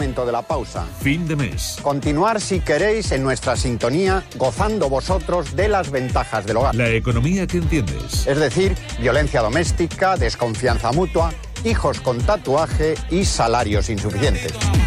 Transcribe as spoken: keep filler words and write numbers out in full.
momento de la pausa. Fin de mes. Continuar, si queréis, en nuestra sintonía, gozando vosotros de las ventajas del hogar. La economía que entiendes. Es decir, violencia doméstica, desconfianza mutua, hijos con tatuaje y salarios insuficientes.